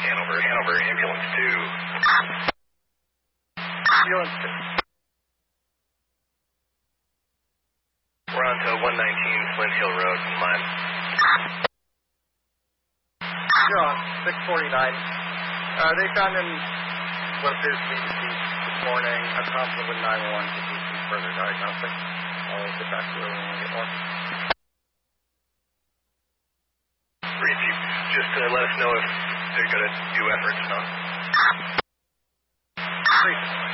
Hanover, ambulance 2. Ambulance 2. We're on to 119 Flint Hill Road, Lime. You're on 649. They found in what appears to be deceased this morning. I've confident with 911 to do some further diagnostic. I'll get back to you when we get more. Reed, just let us know if they're going to do efforts or not. Great.